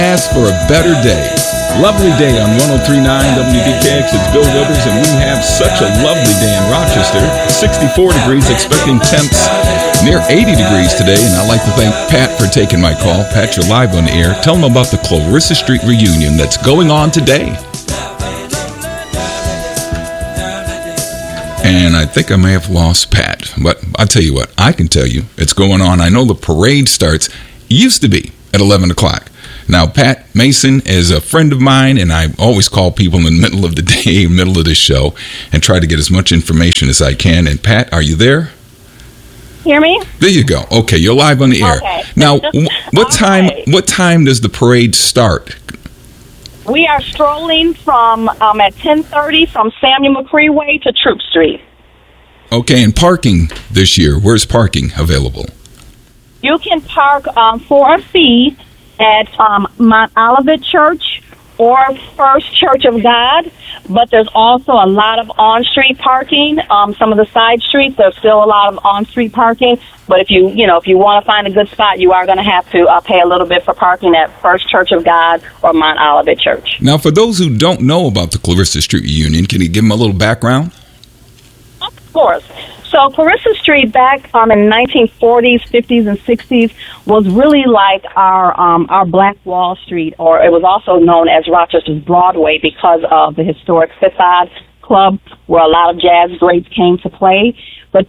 Ask for a better day. Lovely day on 103.9 WDKX. It's Bill Withers, and we have such a lovely day in Rochester. 64 degrees, expecting temps near 80 degrees today. And I'd like to thank Pat for taking my call. Pat, you're live on the air. Tell them about the Clarissa Street reunion that's going on today. And I think I may have lost Pat. But I'll tell you what, I can tell you it's going on. I know the parade used to be at 11 o'clock. Now, Pat Mason is a friend of mine, and I always call people in the middle of the day, middle of the show, and try to get as much information as I can. And Pat, are you there? Hear me? There you go. Okay, you're live on the air. Okay. Now, what time does the parade start? We are strolling from at 10:30 from Samuel McCree Way to Troop Street. Okay, and parking this year, where's parking available? You can park for a fee at Mount Olivet Church or First Church of God, but there's also a lot of on-street parking. Some of the side streets, there's still a lot of on-street parking, but if you want to find a good spot, you are going to have to pay a little bit for parking at First Church of God or Mount Olivet Church. Now, for those who don't know about the Clarissa Street reunion, can you give them a little background? Of course. So Clarissa Street back in the 1940s, 50s, and 60s was really like our Black Wall Street, or it was also known as Rochester's Broadway because of the historic Fifth Ave Club, where a lot of jazz greats came to play. But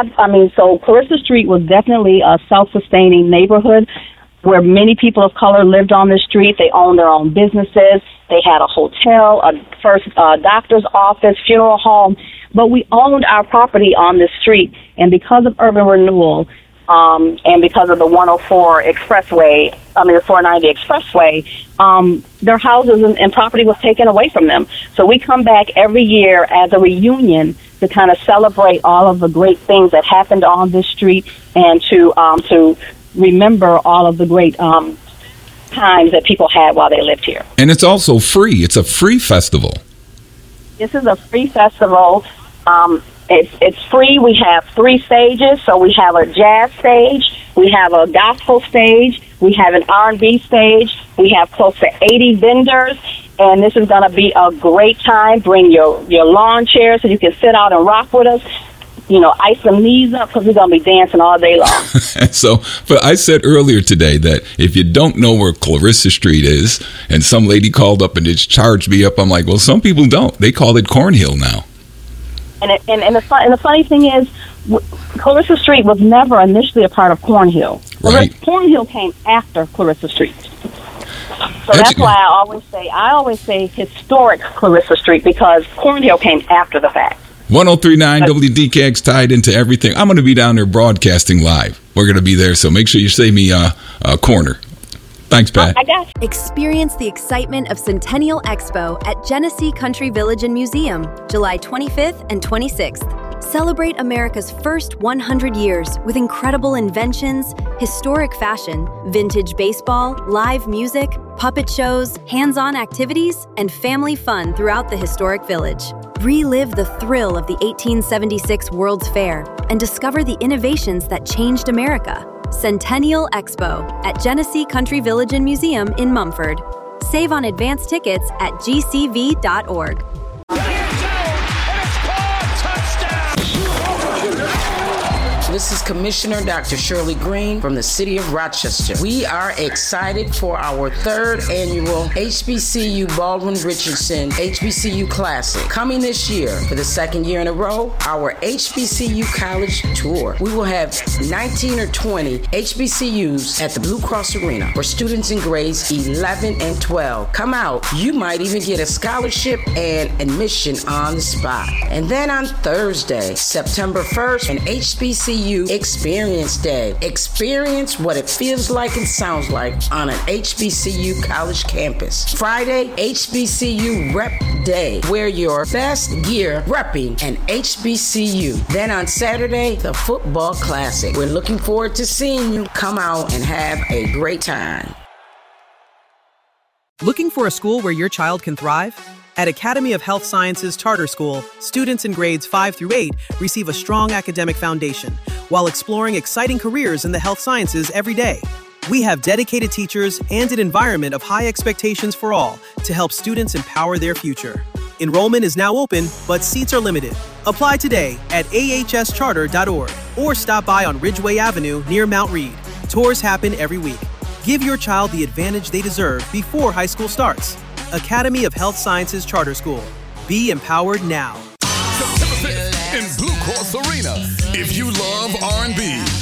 so Clarissa Street was definitely a self-sustaining neighborhood where many people of color lived on the street. They owned their own businesses. They had a hotel, a doctor's office, funeral home. But we owned our property on the street, and because of urban renewal, and because of the 104 expressway, the 490 expressway, their houses and property was taken away from them. So we come back every year as a reunion to kind of celebrate all of the great things that happened on this street, and to remember all of the great times that people had while they lived here. And it's also free. It's a free festival. This is a free festival. It's free. We have 3 stages. So we have a jazz stage, we have a gospel stage, we have an R&B stage, we have close to 80 vendors, and this is going to be a great time. Bring your lawn chair so you can sit out and rock with us. Ice some knees up because we're going to be dancing all day long. But I said earlier today that if you don't know where Clarissa Street is, and some lady called up and just charged me up, I'm like, well, some people don't. They call it Cornhill now. And the funny thing is, Clarissa Street was never initially a part of Cornhill. Right. Cornhill came after Clarissa Street. So that's why I always say historic Clarissa Street, because Cornhill came after the fact. 103.9 WDKX tied into everything. I'm going to be down there broadcasting live. We're going to be there, so make sure you save me a corner. Thanks, Pat. I got you. Experience the excitement of Centennial Expo at Genesee Country Village and Museum, July 25th and 26th. Celebrate America's first 100 years with incredible inventions, historic fashion, vintage baseball, live music, puppet shows, hands-on activities, and family fun throughout the historic village. Relive the thrill of the 1876 World's Fair and discover the innovations that changed America. Centennial Expo at Genesee Country Village and Museum in Mumford. Save on advance tickets at gcv.org. This is Commissioner Dr. Shirley Green from the City of Rochester. We are excited for our 3rd annual HBCU Baldwin Richardson HBCU Classic. Coming this year for the 2nd year in a row, our HBCU College Tour. We will have 19 or 20 HBCUs at the Blue Cross Arena for students in grades 11 and 12. Come out. You might even get a scholarship and admission on the spot. And then on Thursday, September 1st, an HBCU Experience Day. Experience what it feels like and sounds like on an HBCU college campus. Friday, HBCU Rep Day. Wear your best gear repping an HBCU. Then on Saturday, the Football Classic. We're looking forward to seeing you. Come out and have a great time. Looking for a school where your child can thrive? At Academy of Health Sciences Charter School, students in grades 5 through 8 receive a strong academic foundation while exploring exciting careers in the health sciences every day. We have dedicated teachers and an environment of high expectations for all to help students empower their future. Enrollment is now open, but seats are limited. Apply today at ahscharter.org or stop by on Ridgeway Avenue near Mount Reed. Tours happen every week. Give your child the advantage they deserve before high school starts. Academy of Health Sciences Charter School. Be empowered now. September 5th in Blue Cross Arena. If you love R&B,